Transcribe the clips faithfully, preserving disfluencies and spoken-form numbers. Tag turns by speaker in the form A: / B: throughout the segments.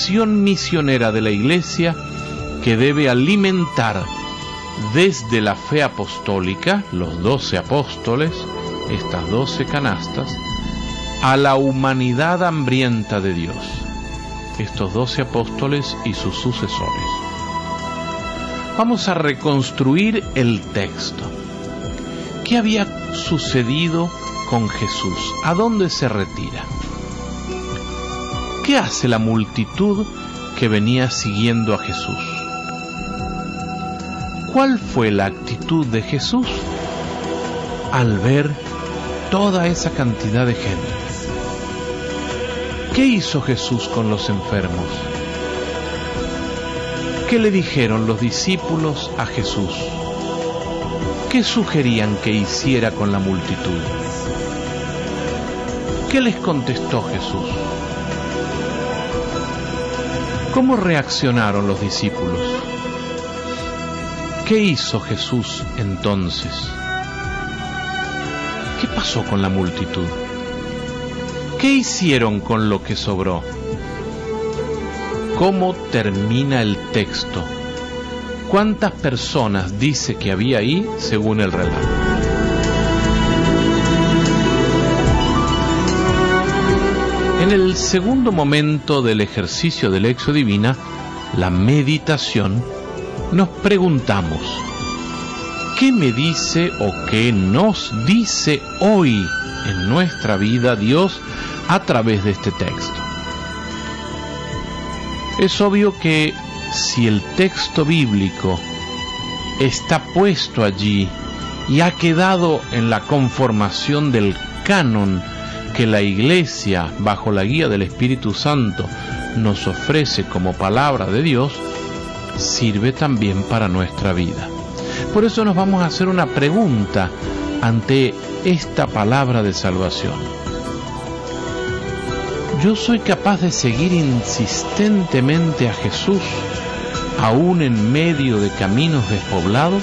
A: acción misionera de la Iglesia que debe alimentar desde la fe apostólica, los doce apóstoles, estas doce canastas, a la humanidad hambrienta de Dios, estos doce apóstoles y sus sucesores. Vamos a reconstruir el texto. ¿Qué había sucedido con Jesús? ¿A dónde se retira? ¿Qué hace la multitud que venía siguiendo a Jesús? ¿Cuál fue la actitud de Jesús al ver toda esa cantidad de gente? ¿Qué hizo Jesús con los enfermos? ¿Qué le dijeron los discípulos a Jesús? ¿Qué sugerían que hiciera con la multitud? ¿Qué les contestó Jesús? ¿Cómo reaccionaron los discípulos? ¿Qué hizo Jesús entonces? ¿Qué pasó con la multitud? ¿Qué hicieron con lo que sobró? ¿Cómo termina el texto? ¿Cuántas personas dice que había ahí según el relato? En el segundo momento del ejercicio de Lectio Divina, la meditación, nos preguntamos, ¿qué me dice o qué nos dice hoy en nuestra vida Dios a través de este texto? Es obvio que si el texto bíblico está puesto allí y ha quedado en la conformación del canon que la Iglesia, bajo la guía del Espíritu Santo, nos ofrece como palabra de Dios, sirve también para nuestra vida. Por eso nos vamos a hacer una pregunta ante esta palabra de salvación. ¿Yo soy capaz de seguir insistentemente a Jesús, aún en medio de caminos despoblados?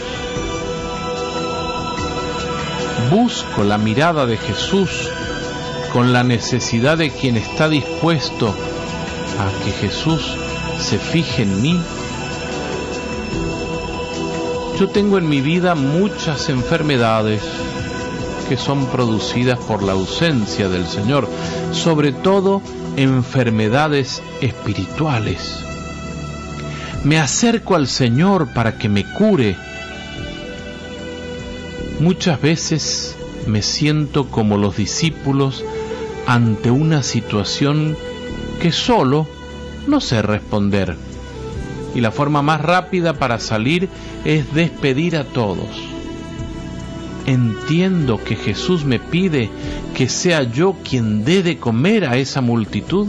A: ¿Busco la mirada de Jesús con la necesidad de quien está dispuesto a que Jesús se fije en mí? Yo tengo en mi vida muchas enfermedades que son producidas por la ausencia del Señor, sobre todo enfermedades espirituales. Me acerco al Señor para que me cure. Muchas veces me siento como los discípulos ante una situación que solo no sé responder. Y la forma más rápida para salir es despedir a todos. Entiendo que Jesús me pide que sea yo quien dé de comer a esa multitud.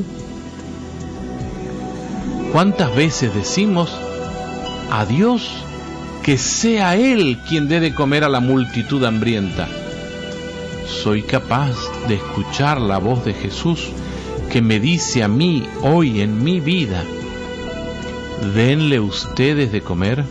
A: ¿Cuántas veces decimos a Dios que sea Él quien dé de comer a la multitud hambrienta? Soy capaz de escuchar la voz de Jesús que me dice a mí hoy en mi vida: denle ustedes de comer.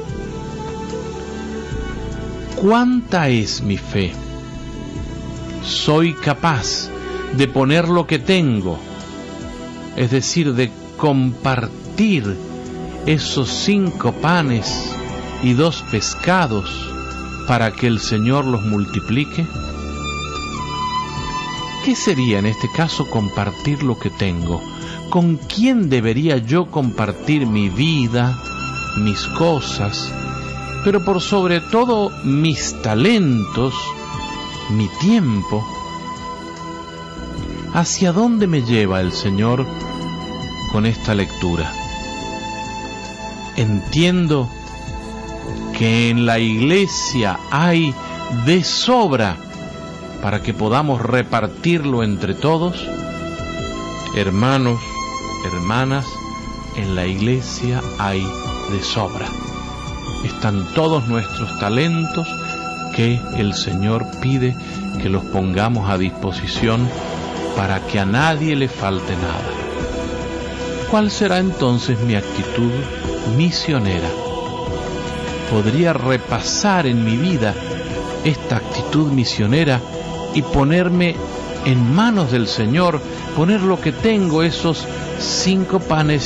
A: ¿Cuánta es mi fe? ¿Soy capaz de poner lo que tengo, es decir, de compartir esos cinco panes y dos pescados para que el Señor los multiplique? ¿Qué sería en este caso compartir lo que tengo? ¿Con quién debería yo compartir mi vida, mis cosas, pero por sobre todo mis talentos, mi tiempo? ¿Hacia dónde me lleva el Señor con esta lectura? Entiendo que en la Iglesia hay de sobra para que podamos repartirlo entre todos. Hermanos, hermanas, en la Iglesia hay de sobra. Están todos nuestros talentos que el Señor pide que los pongamos a disposición para que a nadie le falte nada. ¿Cuál será entonces mi actitud misionera? Podría repasar en mi vida esta actitud misionera y ponerme en manos del Señor, poner lo que tengo, esos cinco panes